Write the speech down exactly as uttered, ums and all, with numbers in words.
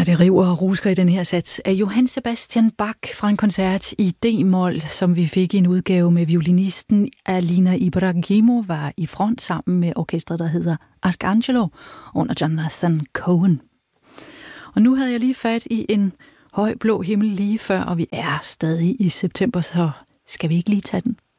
Ja, det river og rusker i den her sats af Johann Sebastian Bach fra en koncert i D-mol, som vi fik i en udgave med violinisten Alina Ibragimova i front sammen med orkestret, der hedder Arcangelo under Jonathan Cohen. Og nu havde jeg lige fat i en høj blå himmel lige før, og vi er stadig i september, så skal vi ikke lige tage den?